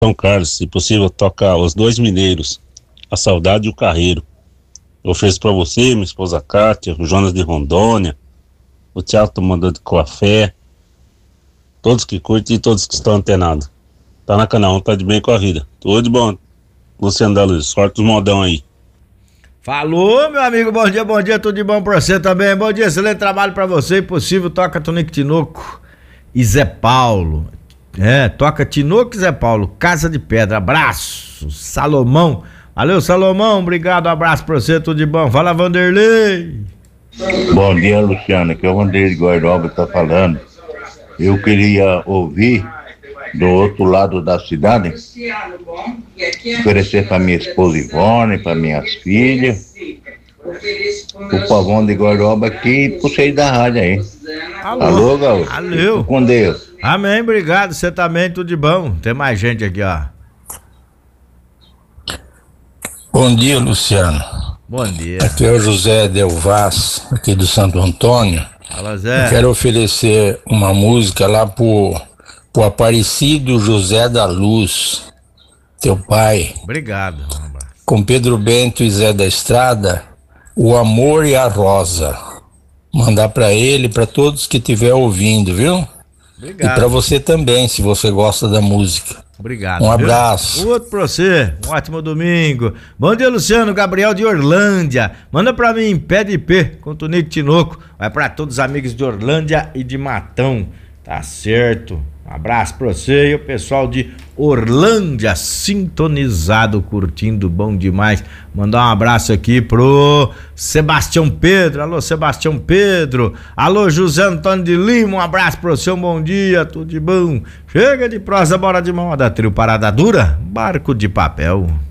São Carlos, se possível, toca Os Dois Mineiros, A Saudade e o Carreiro. Eu ofereço pra você, minha esposa Kátia, o Jonas de Rondônia, o Thiago Tomador de Café, todos que curtem e todos que estão antenados. Tá na canal, tá de bem com a vida. Tudo de bom, Luciano da Luz, sorte os modão aí. Falou, meu amigo, bom dia, tudo de bom pra você também. Bom dia, excelente trabalho pra você. Impossível, toca Tonico Tinoco e Zé Paulo. Toca Tinoco e Zé Paulo, Casa de Pedra. Abraço, Salomão. Valeu, Salomão, obrigado, abraço pra você, tudo de bom. Fala, Vanderlei. Bom dia, Luciano, aqui é o Vanderlei de Guardoba que tá falando. Eu queria ouvir do outro lado da cidade, oferecer para minha esposa Ivone, para minhas filhas, o Pavão de Guardoba aqui e pro vocês da rádio aí. Alô, Gaúcho. Valeu. Com Deus. Amém, obrigado, você também, tudo de bom. Tem mais gente aqui, ó. Bom dia, Luciano. Bom dia. Aqui é o José Del Vaz, aqui do Santo Antônio. Fala, Zé. Eu quero oferecer uma música lá pro Aparecido José da Luz, teu pai. Obrigado. Com Pedro Bento e Zé da Estrada, O Amor e a Rosa. Mandar pra ele, pra todos que estiver ouvindo, viu? Obrigado. E pra você também, se você gosta da música. Obrigado. Um abraço. Outro pra você, um ótimo domingo. Bom dia, Luciano, Gabriel de Orlândia. Manda pra mim, Pé de P, com Tonico Tinoco. Vai pra todos os amigos de Orlândia e de Matão. Tá certo. Um abraço pra você e o pessoal de Orlândia sintonizado, curtindo, bom demais. Mandar um abraço aqui pro Sebastião Pedro. Alô, Sebastião Pedro. Alô, José Antônio de Lima. Um abraço pra você, um bom dia, tudo de bom. Chega de prosa, bora de moda. Trio Parada Dura, Barco de Papel.